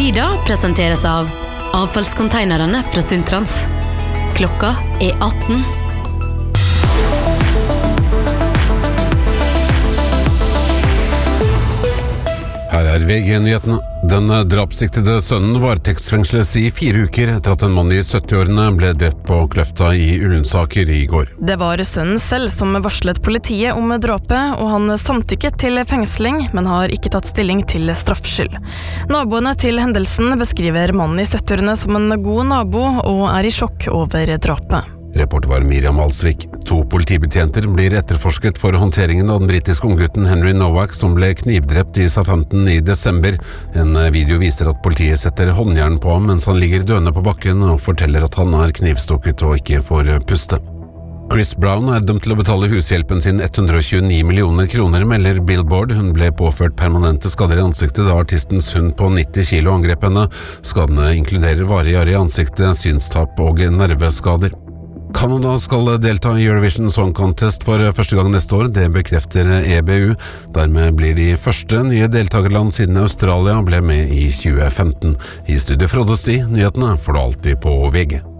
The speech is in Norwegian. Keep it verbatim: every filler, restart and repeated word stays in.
Tida presenteres av avfallskonteinerne fra Sundtrans. Klokka er atten. Her er V G-nyhetene. Den drapssiktede sønnen varetektsfengsles i fire uker etter at en mann i sytti-årene ble drept på Kløfta i Ullensaker i går. Det var sønnen selv som varslet politiet om drapet, og han samtykket til fengsling, men har ikke tatt stilling til straffskyld. Naboene til hendelsen beskriver mannen i sytti-årene som en god nabo, og er i sjokk over drapet. Reporter var Miriam Alsvik. To politibetjenter blir etterforsket for håndteringen av den britiske unggutten Henry Nowak som ble knivdrept i Southampton i desember. En video viser at politiet setter håndjern på ham mens han ligger døende på bakken og forteller at han er knivstukket og ikke får puste. Chris Brown er dømt til å betale hushjelpen sin hundre og tjueni millioner kroner, melder Billboard. Hun ble påført permanente skader i ansiktet da artistens hund på nitti kilo angrep henne. Skadene inkluderer varige arr i ansiktet, synstap og nerveskader. Canada skal delta i Eurovision Song Contest for første gang neste år, det bekrefter E B U. Dermed blir de første nye deltakerland siden Australia ble med i tjue femten. I studio Frode Sti, nyhetene får du alltid på V G.